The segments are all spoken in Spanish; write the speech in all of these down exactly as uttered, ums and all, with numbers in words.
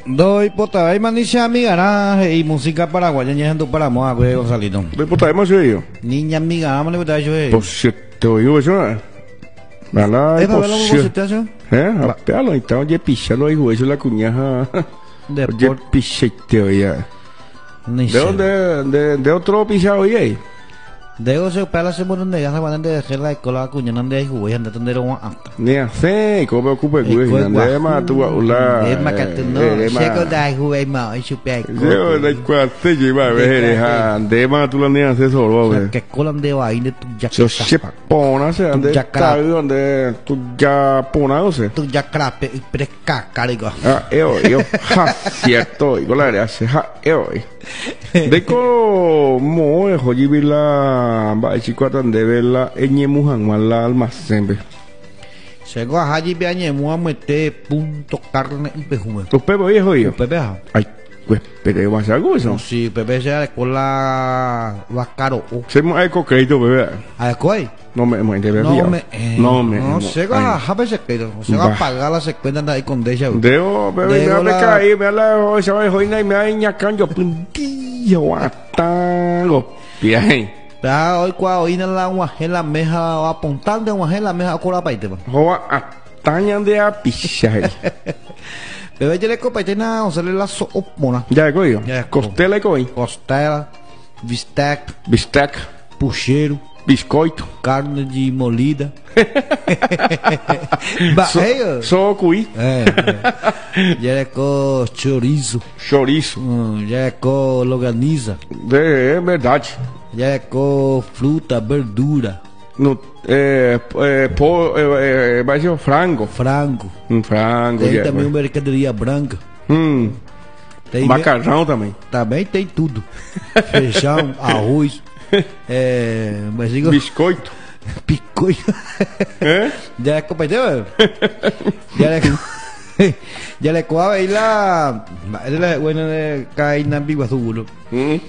Doy pota, hay manicha mi garaje y música paraguaya ya en tu paramoa, güey, Gonzalito. Doy pota, hemos oído. Niña mi garaje, le puedo decir. Pues si te oigo eso, ¿eh? Mala, ¿Es para verlo pues como se te hace? ¿Eh? Apealo, então, oye, pichalo ahí, güey, eso la cuñaja. Oye, pichete, oye. ¿De dónde, de, de otro pichado, oye? Dego se pela se mueren de gas van de dejar la escuela cuña nan de jugué ande tendero wa anta. Ni hace, como ocupe güey, ande ma tu ula. Es ma cateno, chego da jugué ma y chupe. Yo de cuate lleva ver, ande ma tu la ni hace solo, güey. Que colan de ahí de tu ya. Yo se pona se ande está donde tu ya pona o sea. Tu ya crape presca carigo. Ah, yo yo ha cierto, igual la hace ha yo. De co mo e jojibila ba chico atan de verla eñemujan mala almacén. Llegó a allí viañe muamete punto carne y pejume. ¿Tu pepe oye jodido? Pepe. Ay, pues pepe más algo eso. Sí, pepe se la escuela va caro. Se me ha crédito bebé. ¿A cuál? No me me debe No me no me no se va a veces que se va a pagar la secuenda ahí con deja. Deo, bebé, me me caí, me la se va joina y me ha ñacan yo puntillo hasta lo bien. Ya hoy cua hoy en la guajela meja apuntar de guajela meja cora paite. Joa atañan de a picha. Bebé le copaite na o sale la sopona. Ya coyo. Costela coi. Costela, bistec, bistec, pucheiro, biscoito, carne de molida. Ba, só cui. É. Já é com chorizo. Chorizo. Hum, já é com loganiza. É verdade. Já é com fruta, verdura. No, é, é, pô, é, é, mas é frango. Frango. Um frango. Tem é, também uma mercadoria branca. Hum. Tem macarrão me... também. Também tem tudo. Feijão, arroz. É, mas digo... Biscoito. Biscoito. É? Já é companheiro? Já é... Ya le coaba ahí la la bueno de cae en ambigua azul. Mm.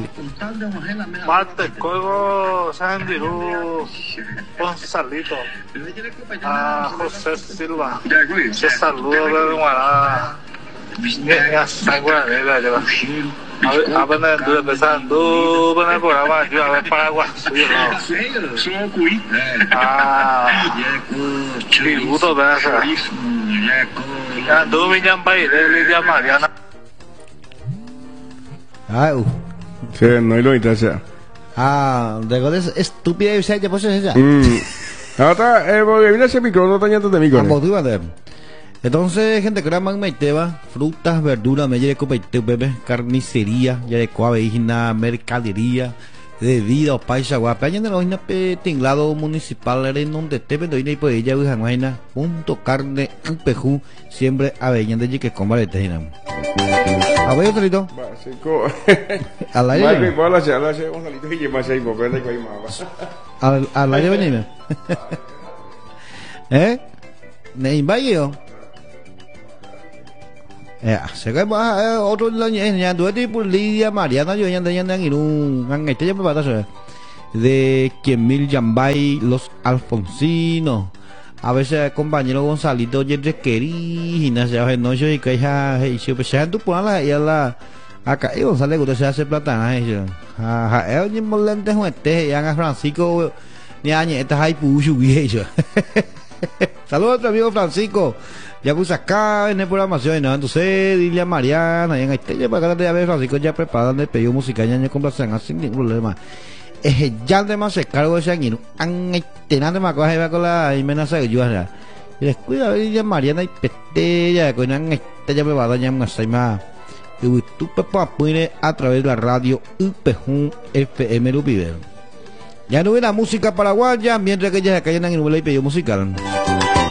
Mate cogo sandiru Gonzalito. Ah, José Silva. Se saludo de Guará. Ya sangua de la lleva. A ver, no estoy pensando, van a cobrar más, yo a ver Paraguay, soy yo. Ah, tributo de esa. Ya, tú me llamas y le llamas Mariana. Ah, uh. Sí, no hay lo interesa. Ah, de goles estúpida y se pues esa. Mm. Ahora, eh, porque mira ese micrófono, está yendo de micrófono. Entonces, gente que era maiteba, frutas, verduras, me lleve copaite, bebé, carnicería, ya de coave, hijina, mercadería, de vida, o paisa, guapa, allá en la hojina tinglado municipal, en donde te vendo y por ella, hija, guayna, punto carne, un pejú, siempre aveñan de que coma de tejina. A ver, Gonzalito. Al aire. Al al aire venime. ¿Eh? ¿Ne invadió? Eh, se cae más otro ya dua de por Lidia Mariana yo ya andan en un han este ya me pasa de quien mil Yambay los Alfonsinos a veces compañero Gonzalito ya de querida se hace noche y que ya y se pasa tu por la ya la acá y Gonzalo que se hace plata eso ah él ni molente con este ya a Francisco ni añe esta hay pucho viejo. Saludos a otro amigo Francisco. Ya que acá en el programación y nada, entonces dile a Mariana y en este ya para acá de ver Francisco ya preparan el pedido musical ya complacen sin ningún problema. Es ya de más se cargo de ese año. Han tenante más cosas con la amenaza que yo haga. Y les cuida a Mariana y pete ya con an este ya preparan ya más más. Y tú pepa pone a través de la radio U P J F M Lupibel. Ya no ve la música paraguaya mientras que ya se callan en el pedido musical.